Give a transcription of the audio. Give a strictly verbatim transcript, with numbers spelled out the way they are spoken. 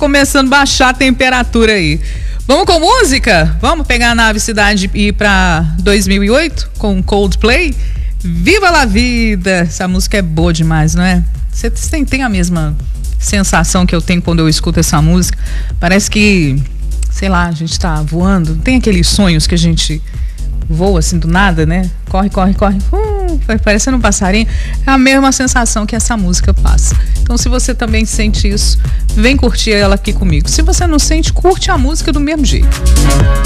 começando a baixar a temperatura aí. Vamos com música? Vamos pegar a nave Cidade e ir pra dois mil e oito com Coldplay? Viva la vida! Essa música é boa demais, não é? Você tem, tem a mesma sensação que eu tenho quando eu escuto essa música? Parece que, sei lá, a gente tá voando. Tem aqueles sonhos que a gente voa assim do nada, né? Corre, corre, corre. Uh, vai parecendo um passarinho. É a mesma sensação que essa música passa. Então, se você também sente isso, vem curtir ela aqui comigo. Se você não sente, curte a música do mesmo jeito.